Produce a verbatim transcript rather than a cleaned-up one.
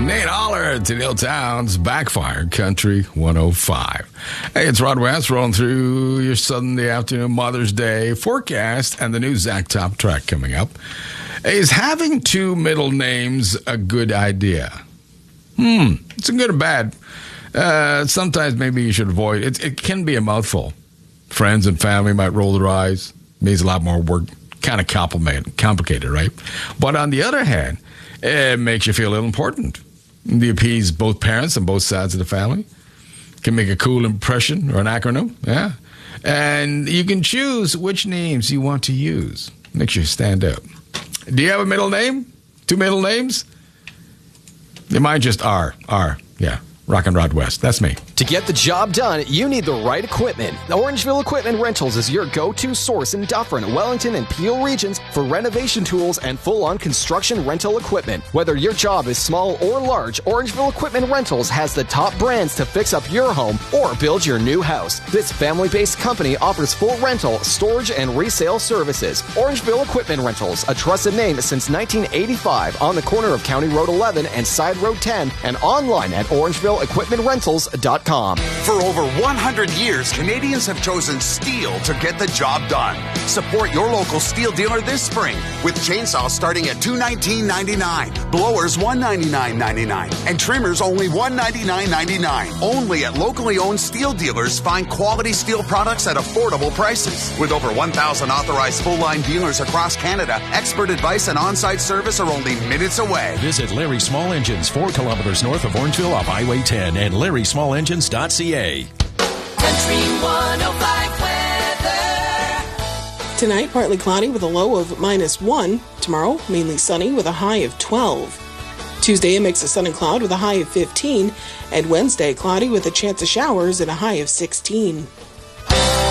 Nate Aller to Neil Towns, Backfire Country one oh five. Hey, it's Rod West rolling through your Sunday afternoon Mother's Day forecast and the new Zach Top track coming up. Is having two middle names a good idea? Hmm, it's a good or bad. Uh, sometimes maybe you should avoid it. It can be a mouthful. Friends and family might roll their eyes. Means a lot more work. Kind of complicated, right? But on the other hand, it makes you feel a little important. You appease both parents on both sides of the family. Can make a cool impression or an acronym, yeah. And you can choose which names you want to use. Makes you stand out. Do you have a middle name? Two middle names? Mine just R. R, yeah. Rock and Rod West. That's me. To get the job done, you need the right equipment. Orangeville Equipment Rentals is your go-to source in Dufferin, Wellington, and Peel regions for renovation tools and full-on construction rental equipment. Whether your job is small or large, Orangeville Equipment Rentals has the top brands to fix up your home or build your new house. This family-based company offers full rental, storage, and resale services. Orangeville Equipment Rentals, a trusted name since nineteen eighty-five, on the corner of County Road eleven and Side Road ten, and online at orangeville equipment rentals dot com. For over one hundred years, Canadians have chosen steel to get the job done. Support your local steel dealer this spring with chainsaws starting at two hundred nineteen dollars and ninety-nine cents, blowers one hundred ninety-nine dollars and ninety-nine cents, and trimmers only one hundred ninety-nine dollars and ninety-nine cents. Only at locally owned steel dealers find quality steel products at affordable prices. With over one thousand authorized full-line dealers across Canada, expert advice and on-site service are only minutes away. Visit Larry Small Engines, four kilometers north of Orangeville off Highway ten, and larry small engines dot c a. Country one oh five weather. Tonight, partly cloudy with a low of minus one. Tomorrow, mainly sunny with a high of twelve. Tuesday, a mix of sun and cloud with a high of fifteen. And Wednesday, cloudy with a chance of showers and a high of sixteen.